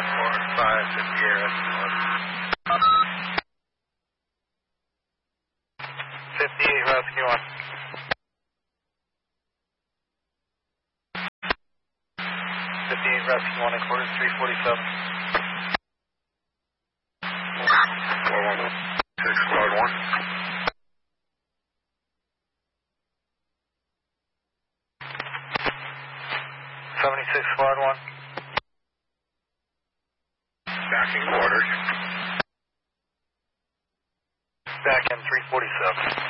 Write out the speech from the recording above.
58 Rescue 1. 58 Rescue 1 in quarters 347. 6 Squad 1. 76 Squad 1. Back in quarters. Back in 347.